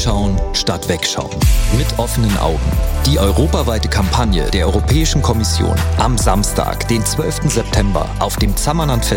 Hinschauen statt Wegschauen. Mit offenen Augen. Die europaweite Kampagne der Europäischen Kommission am Samstag, den 12. September, auf dem Zammerland